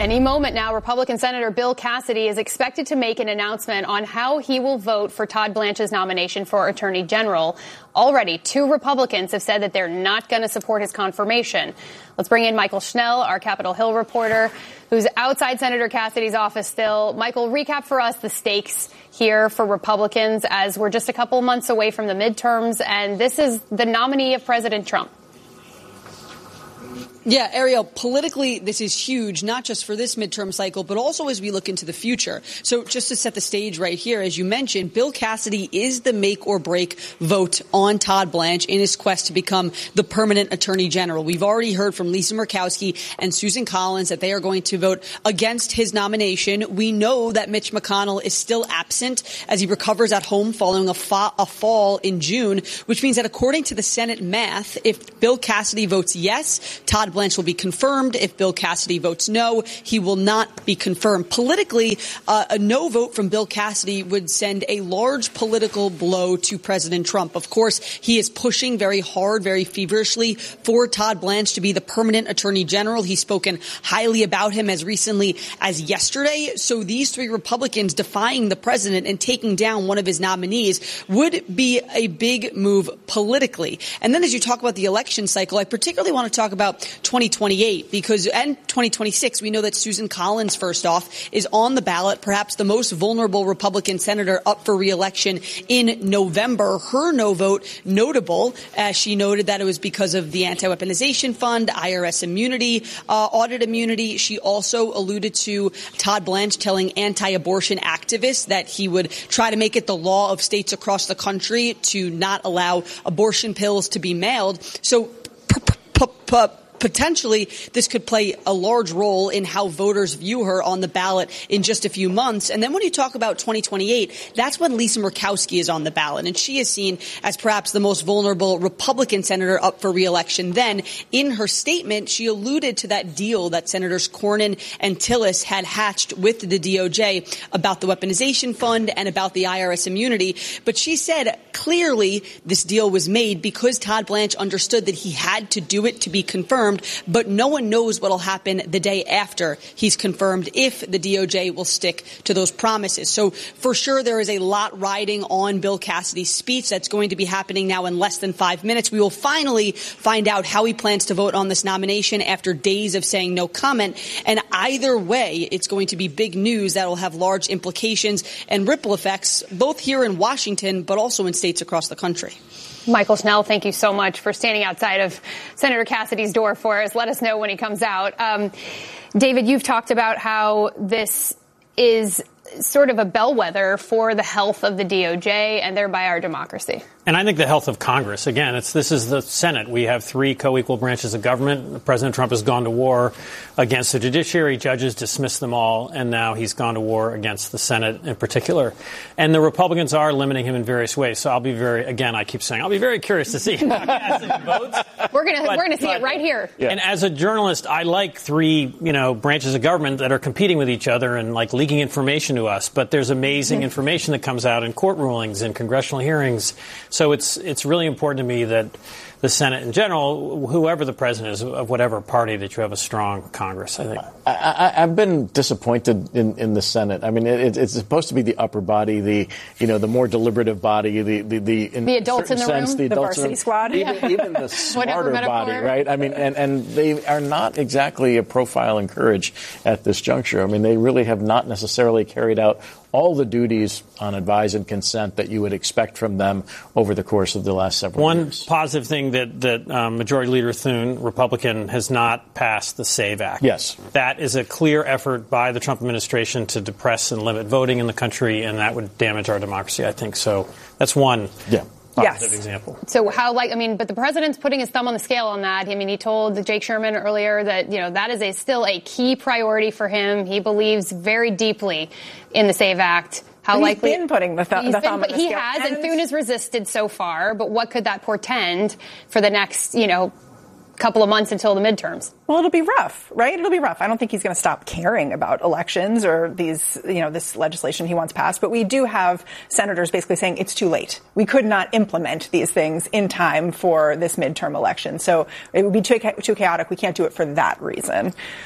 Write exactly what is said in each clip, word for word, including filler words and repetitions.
Any moment now, Republican Senator Bill Cassidy is expected to make an announcement on how he will vote for Todd Blanche's nomination for Attorney General. Already, two Republicans have said that they're not going to support his confirmation. Let's bring in Michael Schnell, our Capitol Hill reporter, who's outside Senator Cassidy's office still. Michael, recap for us the stakes here for Republicans as we're just a couple months away from the midterms, and this is the nominee of President Trump. Yeah, Ariel, politically, this is huge, not just for this midterm cycle, but also as we look into the future. So just to set the stage right here, as you mentioned, Bill Cassidy is the make or break vote on Todd Blanche in his quest to become the permanent attorney general. We've already heard from Lisa Murkowski and Susan Collins that they are going to vote against his nomination. We know that Mitch McConnell is still absent as he recovers at home following a, fa- a fall in June, which means that according to the Senate math, if Bill Cassidy votes yes, Todd Blanche will be confirmed. If Bill Cassidy votes no, he will not be confirmed. Politically, uh, a no vote from Bill Cassidy would send a large political blow to President Trump. Of course, he is pushing very hard, very feverishly for Todd Blanche to be the permanent attorney general. He's spoken highly about him as recently as yesterday. So these three Republicans defying the president and taking down one of his nominees would be a big move politically. And then as you talk about the election cycle, I particularly want to talk about twenty twenty-eight because and twenty twenty-six, we know that Susan Collins, first off, is on the ballot, perhaps the most vulnerable Republican senator up for re-election in November. Her no vote notable, as she noted that it was because of the anti-weaponization fund, I R S immunity, uh, audit immunity. She also alluded to Todd Blanche telling anti-abortion activists that he would try to make it the law of states across the country to not allow abortion pills to be mailed. So p- p- p- potentially, this could play a large role in how voters view her on the ballot in just a few months. And then when you talk about twenty twenty-eight, that's when Lisa Murkowski is on the ballot. And she is seen as perhaps the most vulnerable Republican senator up for re-election. Then, in her statement, she alluded to that deal that Senators Cornyn and Tillis had hatched with the D O J about the weaponization fund and about the I R S immunity. But she said clearly this deal was made because Todd Blanche understood that he had to do it to be confirmed. But no one knows what will happen the day after he's confirmed if the D O J will stick to those promises. So for sure, there is a lot riding on Bill Cassidy's speech that's going to be happening now in less than five minutes. We will finally find out how he plans to vote on this nomination after days of saying no comment. And either way, it's going to be big news that will have large implications and ripple effects, both here in Washington, but also in states across the country. Michael Schnell, thank you so much for standing outside of Senator Cassidy's door for us. Let us know when he comes out. Um, David, you've talked about how this is sort of a bellwether for the health of the D O J and thereby our democracy. And I think the health of Congress. Again, it's this is the Senate. We have three co-equal branches of government. President Trump has gone to war against the judiciary. Judges dismissed them all. And now he's gone to war against the Senate in particular. And the Republicans are limiting him in various ways. So I'll be very, again, I keep saying, I'll be very curious to see how Cassidy votes. We're going to we're going to see but, it right here. Yeah. And as a journalist, I like three, you know, branches of government that are competing with each other and like leaking information to us. But there's amazing information that comes out in court rulings and congressional hearings. So it's it's really important to me that the Senate in general, whoever the president is of whatever party, that you have a strong Congress, I think. I, I, I've been disappointed in, in the Senate. I mean, it, it's supposed to be the upper body, the, you know, the more deliberative body, the, the, the, in the adults in the sense, room, the, the adults varsity in, squad. Even, Yeah. even the smarter body, right? I mean, and, and they are not exactly a profile in courage at this juncture. I mean, they really have not necessarily carried out all the duties on advise and consent that you would expect from them over the course of the last several One years. One positive thing that, that um, Majority Leader Thune, Republican, has not passed the SAVE Act. Yes. That is a clear effort by the Trump administration to depress and limit voting in the country, and that would damage our democracy, I think. So that's one. Yeah. Positive yes. example. So how, like, I mean, but the president's putting his thumb on the scale on that. I mean, he told Jake Sherman earlier that, you know, that is a still a key priority for him. He believes very deeply in the SAVE Act. How he's likely been putting the, th- the been, thumb on the he scale. has, and, and Thune has resisted so far. But what could that portend for the next, you know, couple of months until the midterms? Well, it'll be rough, right? It'll be rough. I don't think he's going to stop caring about elections or these, you know, this legislation he wants passed. But we do have senators basically saying it's too late. We could not implement these things in time for this midterm election. So it would be too, too chaotic. We can't do it for that reason.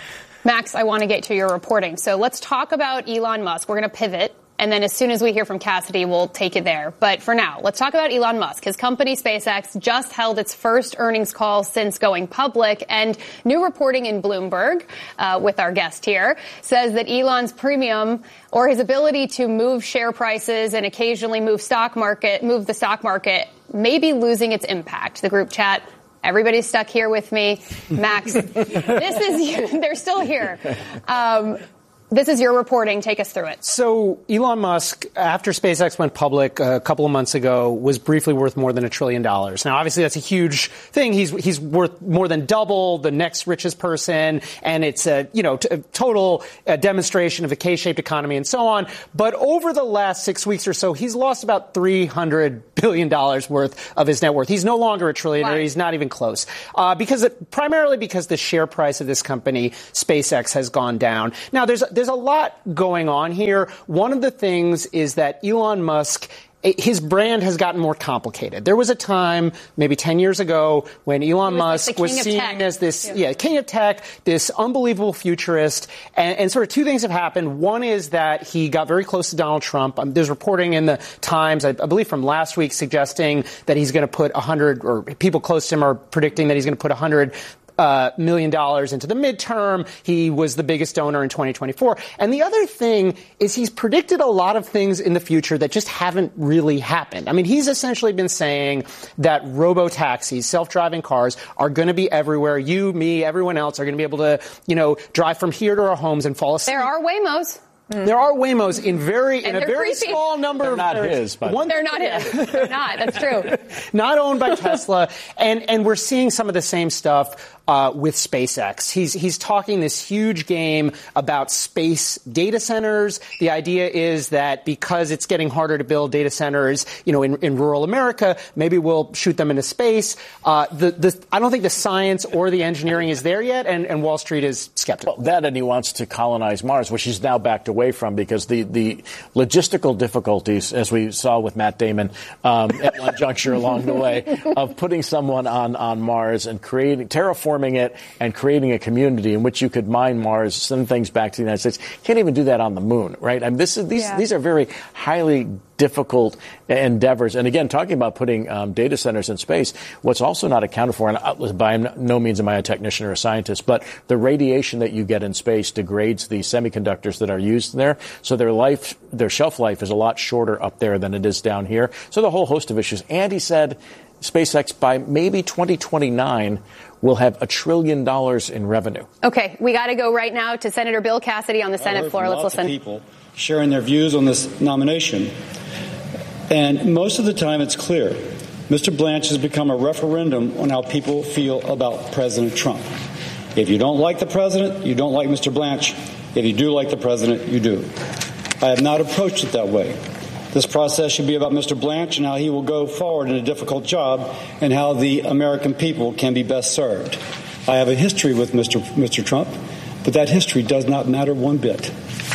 Max, I want to get to your reporting. So let's talk about Elon Musk. We're going to pivot. And then as soon as we hear from Cassidy, we'll take it there. But for now, let's talk about Elon Musk. His company, SpaceX, just held its first earnings call since going public. And new reporting in Bloomberg, uh, with our guest here, says that Elon's premium or his ability to move share prices and occasionally move stock market, move the stock market may be losing its impact. The group chat, everybody's stuck here with me. Max, this is, they're still here. Um, This is your reporting. Take us through it. So Elon Musk, after SpaceX went public a couple of months ago, was briefly worth more than a trillion dollars. Now, obviously, that's a huge thing. He's he's worth more than double the next richest person, and it's a you know t- a total uh, demonstration of a K-shaped economy and so on. But over the last six weeks or so, he's lost about three hundred billion dollars worth of his net worth. He's no longer a trillionaire. Why? He's not even close. Uh, because it, primarily because the share price of this company, SpaceX, has gone down. Now, there's There's a lot going on here. One of the things is that Elon Musk, his brand has gotten more complicated. There was a time, maybe ten years ago, when Elon Musk like was seen as this, yeah. yeah, king of tech, this unbelievable futurist. And, and sort of two things have happened. One is that he got very close to Donald Trump. Um, there's reporting in the Times, I, I believe from last week, suggesting that he's going to put one hundred, or people close to him are predicting that he's going to put one hundred Uh, million dollars into the midterm. He was the biggest donor in twenty twenty-four. And the other thing is he's predicted a lot of things in the future that just haven't really happened. I mean, he's essentially been saying that robo-taxis, self-driving cars, are going to be everywhere. You, me, everyone else are going to be able to, you know, drive from here to our homes and fall asleep. There are Waymos. Mm. There are Waymos in very in a very creepy. small number they're of not his, but one, they're not his. They're not. That's true. Not owned by Tesla, and and we're seeing some of the same stuff uh, with SpaceX. He's he's talking this huge game about space data centers. The idea is that because it's getting harder to build data centers, you know, in, in rural America, maybe we'll shoot them into space. Uh, the the I don't think the science or the engineering is there yet, and, and Wall Street is skeptical. Well, that and he wants to colonize Mars, which he's now backed away from because the, the logistical difficulties, as we saw with Matt Damon um, at one juncture along the way, of putting someone on, on Mars and creating, terraforming it and creating a community in which you could mine Mars, send things back to the United States. Can't even do that on the moon, right? I mean, this is, these, yeah. these are very highly difficult endeavors. And again, talking about putting um, data centers in space, what's also not accounted for, and by no means am I a technician or a scientist, but the radiation that you get in space degrades the semiconductors that are used there. So their life, their shelf life is a lot shorter up there than it is down here. So the whole host of issues. And he said SpaceX by maybe twenty twenty-nine will have a trillion dollars in revenue. Okay, we got to go right now to Senator Bill Cassidy on the Senate floor. Let's listen. Of people sharing their views on this nomination. And most of the time it's clear. Mister Blanche has become a referendum on how people feel about President Trump. If you don't like the president, you don't like Mister Blanche. If you do like the president, you do. I have not approached it that way. This process should be about Mister Blanche and how he will go forward in a difficult job and how the American people can be best served. I have a history with Mister Mister Trump, but that history does not matter one bit.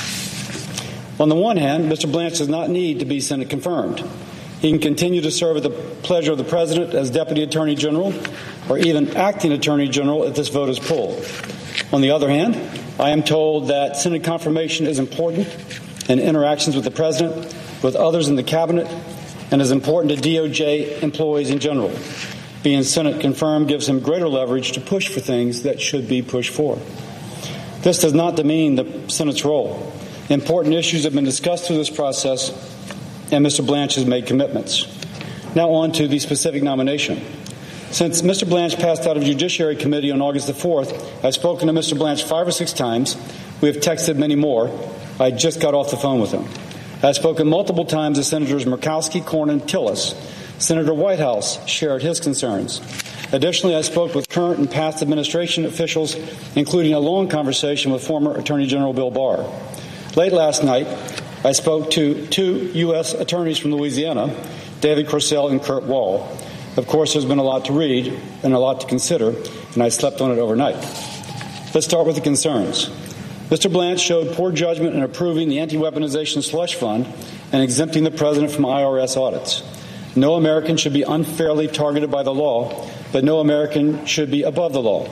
On the one hand, Mister Blanche does not need to be Senate confirmed. He can continue to serve at the pleasure of the President as Deputy Attorney General or even Acting Attorney General if this vote is pulled. On the other hand, I am told that Senate confirmation is important in interactions with the President, with others in the Cabinet, and is important to D O J employees in general. Being Senate confirmed gives him greater leverage to push for things that should be pushed for. This does not demean the Senate's role. Important issues have been discussed through this process, and Mister Blanche has made commitments. Now on to the specific nomination. Since Mister Blanche passed out of Judiciary Committee on August the fourth, I've spoken to Mister Blanche five or six times. We have texted many more. I just got off the phone with him. I've spoken multiple times to Senators Murkowski, Cornyn, Tillis. Senator Whitehouse shared his concerns. Additionally, I spoke with current and past administration officials, including a long conversation with former Attorney General Bill Barr. Late last night, I spoke to two U S attorneys from Louisiana, David Crossell and Kurt Wall. Of course, there's been a lot to read and a lot to consider, and I slept on it overnight. Let's start with the concerns. Mister Blanche showed poor judgment in approving the anti-weaponization slush fund and exempting the president from I R S audits. No American should be unfairly targeted by the law, but no American should be above the law.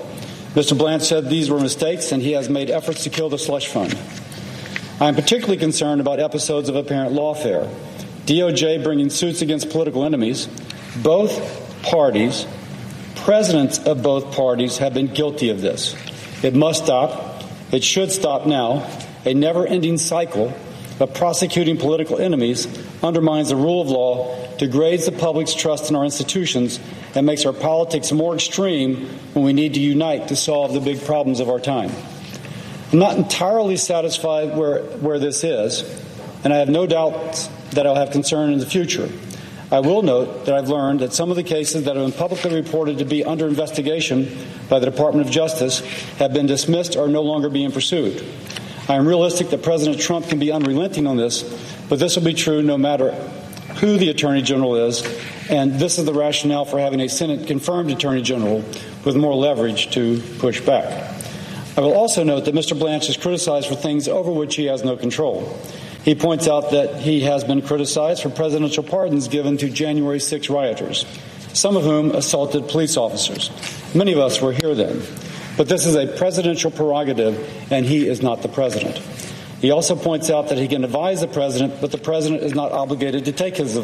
Mister Blanche said these were mistakes, and he has made efforts to kill the slush fund. I am particularly concerned about episodes of apparent lawfare. D O J bringing suits against political enemies. Both parties, presidents of both parties, have been guilty of this. It must stop. It should stop now. A never-ending cycle of prosecuting political enemies undermines the rule of law, degrades the public's trust in our institutions, and makes our politics more extreme when we need to unite to solve the big problems of our time. I'm not entirely satisfied where, where this is, and I have no doubt that I'll have concern in the future. I will note that I've learned that some of the cases that have been publicly reported to be under investigation by the Department of Justice have been dismissed or are no longer being pursued. I am realistic that President Trump can be unrelenting on this, but this will be true no matter who the Attorney General is, and this is the rationale for having a Senate-confirmed Attorney General with more leverage to push back. I will also note that Mister Blanche is criticized for things over which he has no control. He points out that he has been criticized for presidential pardons given to January sixth rioters, some of whom assaulted police officers. Many of us were here then. But this is a presidential prerogative, and he is not the president. He also points out that he can advise the president, but the president is not obligated to take his advice.